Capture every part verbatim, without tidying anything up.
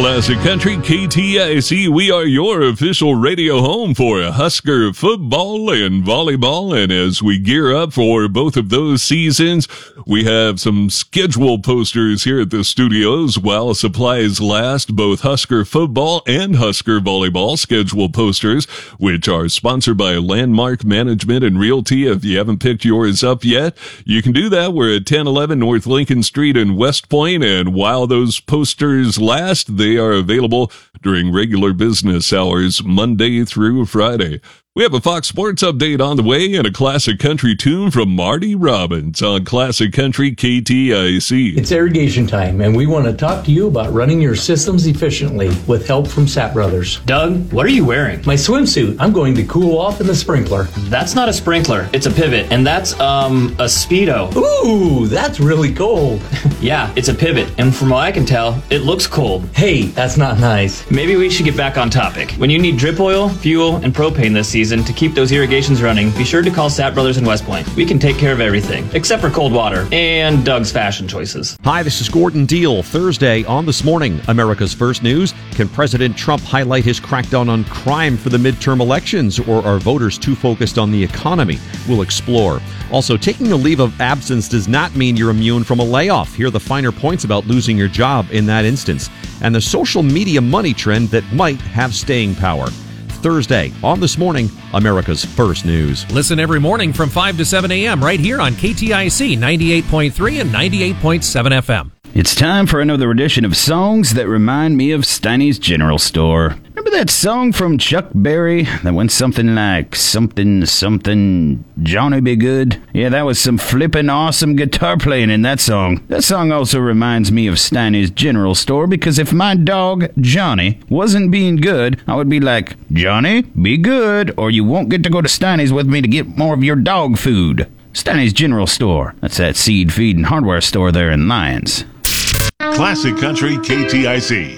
Classic Country K T I C, we are your official radio home for Husker football and volleyball. And as we gear up for both of those seasons, we have some schedule posters here at the studios while supplies last. Both Husker football and Husker volleyball schedule posters, which are sponsored by Landmark Management and Realty. If you haven't picked yours up yet, you can do that. We're at ten eleven North Lincoln Street in West Point. And while those posters last, they are available during regular business hours, Monday through Friday. We have a Fox Sports update on the way and a classic country tune from Marty Robbins on Classic Country K T I C. It's irrigation time, and we want to talk to you about running your systems efficiently with help from Sapp Brothers. Doug, what are you wearing? My swimsuit. I'm going to cool off in the sprinkler. That's not a sprinkler. It's a pivot, and that's, um, a Speedo. Ooh, that's really cold. Yeah, it's a pivot, and from what I can tell, it looks cold. Hey, that's not nice. Maybe we should get back on topic. When you need drip oil, fuel, and propane this season, to keep those irrigations running, be sure to call Sapp Brothers in West Point. We can take care of everything, except for cold water and Doug's fashion choices. Hi, this is Gordon Deal. Thursday on This Morning, America's First News. Can President Trump highlight his crackdown on crime for the midterm elections, or are voters too focused on the economy? We'll explore. Also, taking a leave of absence does not mean you're immune from a layoff. Here are the finer points about losing your job in that instance, and the social media money trend that might have staying power. Thursday on This Morning, America's First News. Listen every morning from five to seven a.m. right here on K T I C ninety-eight point three and ninety-eight point seven F M. It's time for another edition of Songs That Remind Me of Steiny's General Store. Remember that song from Chuck Berry that went something like something, something, Johnny Be Good? Yeah, that was some flippin' awesome guitar playing in that song. That song also reminds me of Steiny's General Store because if my dog, Johnny, wasn't being good, I would be like, Johnny, be good, or you won't get to go to Steiny's with me to get more of your dog food. Steiny's General Store. That's that seed, feed, and hardware store there in Lyons. Classic Country K T I C.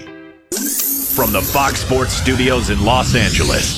From the Fox Sports Studios in Los Angeles,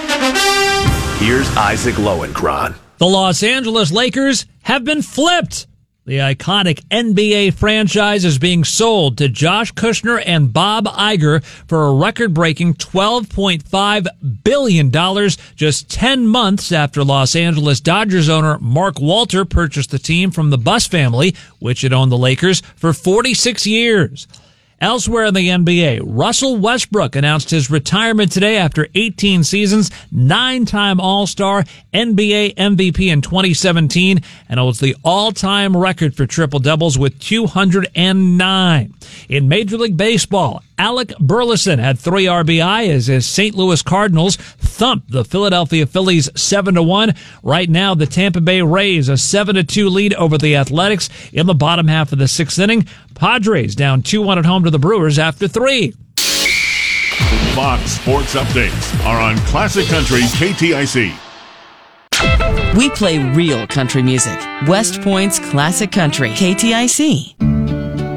here's Isaac Lowenkron. The Los Angeles Lakers have been flipped. The iconic N B A franchise is being sold to Josh Kushner and Bob Iger for a record-breaking twelve point five billion dollars, just ten months after Los Angeles Dodgers owner Mark Walter purchased the team from the Buss family, which had owned the Lakers for forty-six years. Elsewhere in the N B A, Russell Westbrook announced his retirement today after eighteen seasons, nine-time All-Star, N B A M V P in twenty seventeen, and holds the all-time record for triple-doubles with two hundred nine. In Major League Baseball, Alec Burleson had three R B I as his Saint Louis Cardinals thumped the Philadelphia Phillies seven to one. Right now, the Tampa Bay Rays a seven to two lead over the Athletics in the bottom half of the sixth inning. Padres down two one at home to the Brewers after three. Fox Sports Updates are on Classic Country K T I C. We play real country music. West Point's Classic Country K T I C.